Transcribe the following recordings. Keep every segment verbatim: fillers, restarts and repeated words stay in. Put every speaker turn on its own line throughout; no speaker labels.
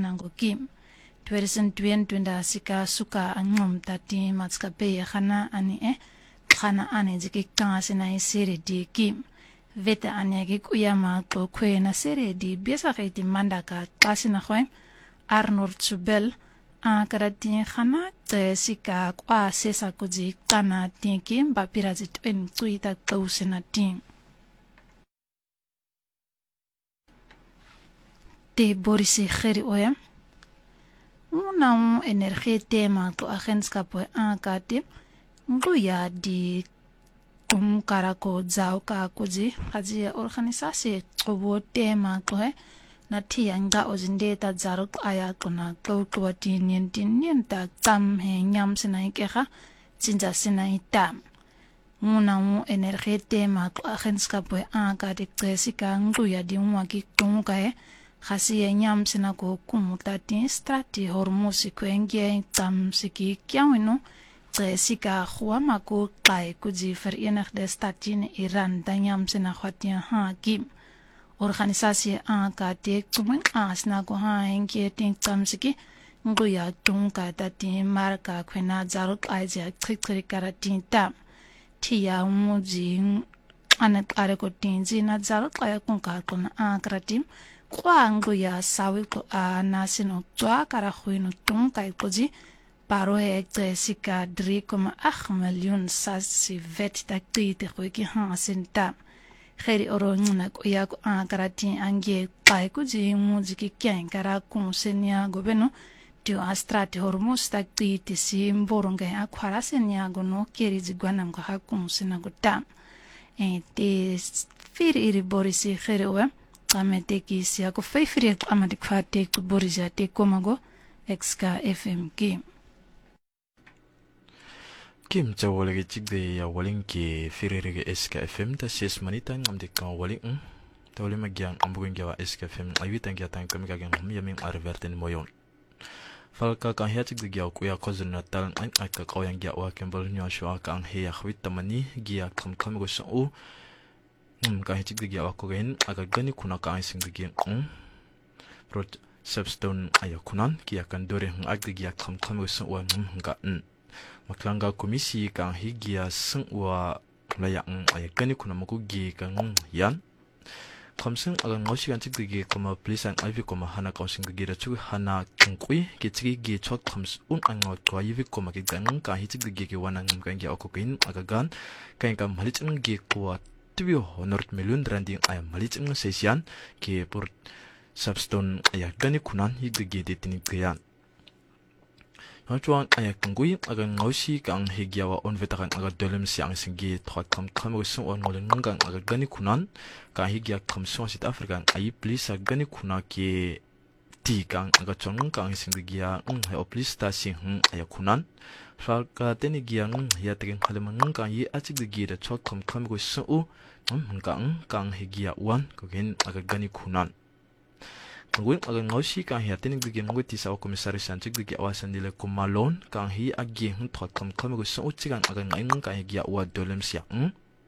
nango kim twenty twenty sika suka angom tati matska pe khana ani e khana ani jiki kanga na sere di kim veta ani gi kuyama ko kwe na sere di besa khiti mandaka klasina khoim Arnold Subel a karati khana te sika kwa sesa kuji kana tinki mbapirazi twen tuita tausena tim te borisi kheri oyam una energie tema to agenska po ankati nguya di tum karako zao ka kuji haji organisasi obo tema to he na tianga ozinde ta zaruk aya kuna to to tinien tinien ta tam he nyam sina ikha cinja sina itam una mu energie tema to agenska po ankati tsika nguya di mwaki tum ka he khasi nyam sina ko kumutati strati hormosi kwengie tam siki kyawino tsika khwama ko kai kuji Verenigde Staten Iran danyam sina khwatia ha kim organisasi a ka te kumen asna ko ha enke ting tam siki nguya tungka tati marka khwena zaruk aija tsikri karatin tam tia muji anak are ko tinji na zaruk aya kunka kuna a kratim kwa nguya sawi ko a nasino twa kara khwino tungka koji paro e sika drie komma acht miljoen sasi vet takti te khweki ha senta kheri oro nguna ko ya ko akarati ange pai ko ji muziki kyan kara kun senya gobeno dio astrati hormos takti te simboronga akwara senya gono keri jigwana ko hakun sena gota e te fir iri borisi kheri o kamete ki sia ko feifri amadi khate ko borisa te komago exka fm ki
Kim cha wala ge chigde ya walin ki firere ge S K F M ta ses manita ngam de kan walin ta wala magyang ambugen ge wa S K F M ayitan ge tan kam ga gen mi yamin arverten moyon falka kan hiya chigde ge ku ya kozun natal an aka kawyang ge wa kembal nyo shwa kan hiya khwit tamani ge ya kam kam go sa u um ka chigde ge wa ko gen aga gani kuna ka sing de ge um rot substone ayakunan ki akan dore hung agde ge kam kam go sa wa um ga maklanga komisi kang higia sengwa layang ayakani kuna makugi kang yan kamseng agang ngosi kan chigdigi kama police and ivy koma hana kausing gira chu hana kungkui ki chigi chok khams un angot ko ivy koma ki gang ka hi chigdigi ki wanang kan gi akokin agagan kain kam halichang gi ko tibio honor million branding ay malichang sesian ki pur substone ayakani kunan higdigi detini kyan Hatuan ayak ngui agan ngosi kang higiawa on vetakan aga dolem siang singi thot kam kam usung on ngolen ngang aga gani kunan ka higia kam so sit african ai please agani kuna ki ti kang aga chong kang singigia um ha please ta sing ayak kunan fal ka teni gia ng ya tegen haleman kang yi achig de gi da chok kam kam go so u um kang kang higia wan ko gen aga gani kunan Ngui agan ngosi kang hi atin igi ngui tisa o komisari sanchik igi awasan dile kumalon kang hi agi hun thot kam kam go so uchigan agan ngai kang hi wa dolem sia hm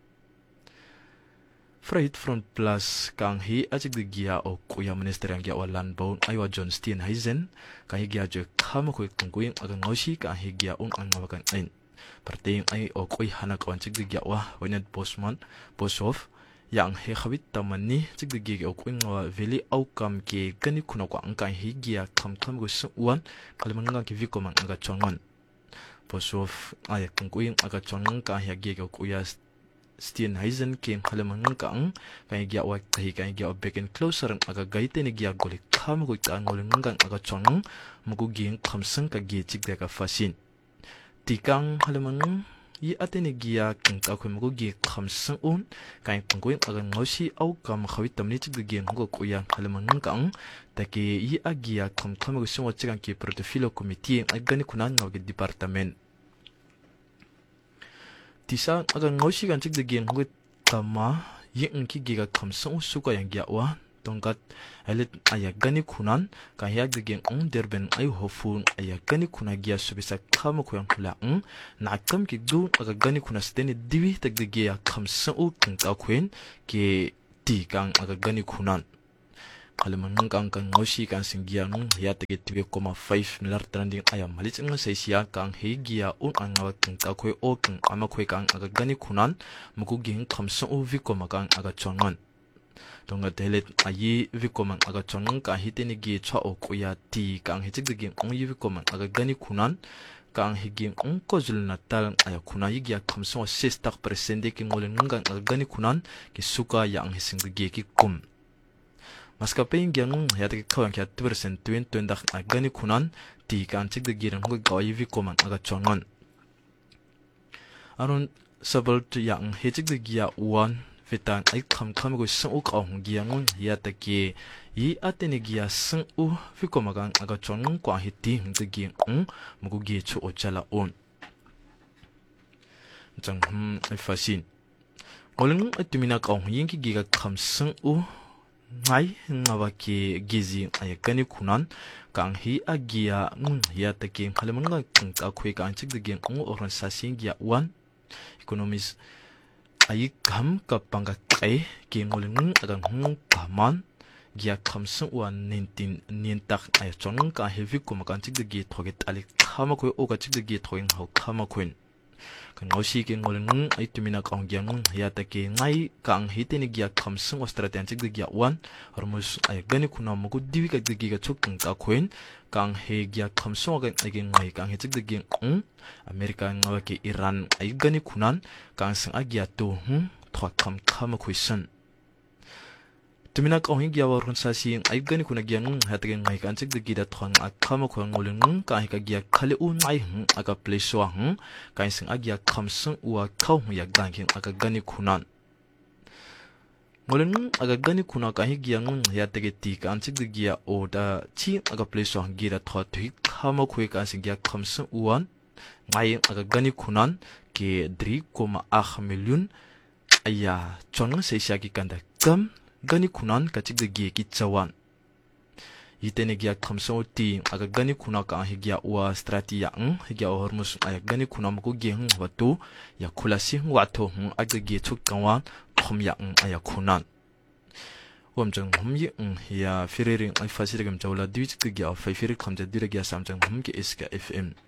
Freight Front Plus kang hi achik igi o kuya minister yang wa land bone aiwa John Steenhuisen kang hi jo kam ko ngui agan ngosi kang hi un ang makan ain parting ai o koi hanak wanchik igi wa wenet bosman bosof yang he khawit tamani chiggi ge ok ingwa veli outcome ke kani kuna kwa angka higia kam kam go suwan kalmanga ki vikoma anga chongon posof ay kung kuin aga chongon ka hiagi ge ko ya Steenhuisen ke kalmanga ka ang kai gya wa kai kai gya beken closer aga gaite ni gya goli kam go ta ngolanga aga chongon mugu gi khamsang ka gi chigde ka fasin tikang kalmanga yi atene gia king ka khum go gi khamsang un kai pangoi aga ngosi au kam khawit tamni chig gi ngo ko ya khalman kang take yi agia kham kham go so chigan ki portfolio committee agani kunan ngo gi department tisa aga ngosi gan chig gi ngo tama yi ngki gi ga khamsang su ko yang gya wa tongkat elit ayagani kunan ka hiag de gen on derben ay hofun ayagani kuna gia subisa kham ko yang kula ng na kam ki du agani kuna steni diwi tag de gia kham sa u king ta kwen ke ti kang agani kunan Kalaman ng kang kang ngosi kan singgia ng hiyata ke three point five milyar trending ayam malit ng sesiya kang higia un ang ngawat kang kakwe o kang amakwe kang aga gani kunan mukuging kamsa o vikoma kang aga chongon. Tonga telet ayi vikoman aga chongon ka hitini gi cha o kuya ti kang hitigiging ong yi vikoman aga gani kunan kang higing ong kozul natal aya kuna yigi kamsa o sestak presende ki ngolen ngang aga gani kunan ki suka yang hisinggi ki kum. Maskapain gyang yata ki kawang kya two percent twin twendak aga gani kunan ti kang hitigiging ong ga yi vikoman aga chongon. Aron sabal tu yang hitigigia one Fitan ay kam kam go sang u ka hong giangon yata ke yi atene gia sang u fi ko magang aga chong kwa hiti hing gi ng mugu gi chu o chala on jang hm ay fasin oleng atumina ka hong yin ki gi ga kam sang u ngai ngawa ke gizi ay kani kunan kang hi agia ng yata ke khalamang ga ka khwe ka chig gi ng oran sa sing gia one economies ay kam ka pangga kay ki ngoleng agang hung kaman gia kamsung wan nineteen nientak ay chong ka heavy ko makan chig gi thoget ali khama ko o ka chig gi thoing ho khama kuin kan ngosi ki ngoleng ay tumina ka ngyang yata ki ngai kang hiteni gia kamsung australia chig gi wan hormus ay gani kuna mo ko diwi ka gi ga chuk ka kuin kang he gia kamsung ga ay ngai kang he chig gi ng Amerika ngawa ke Iran ay gani kunan kang sang agya to hm thwa kam khama khuisan tumina ka hing gya warun sa si ay gani kuna gya ng hatag ngai kan chig gi da thwang ak khama khwa ngoleng ka hi ka gya khale un ai hm aga place wa hm kan sang agya khamsung wa khaw ya gangking aga gani kunan ngoleng aga gani kuna ka hi gya ng ya tege ti kan chig gi ya o da chi aga place wa gi da thwa thui khama khwe ka sing gya khamsung wan ngai aga gani kunan ke three point eight million aya chong se sya ki kanda kam gani kunan ka chig gi ki chawan itene gya khamso ti aga gani kuna ka higya wa strategy ang higya hormus aya gani kuna mo gi hung watu ya khulasi wato hung aga gi chuk kanwa khom ya ang aya kunan wamjang humyi ang ya firering ay fasirigam jawla dwich gi ya fa firik khamja diragya samjang hum ki iska fm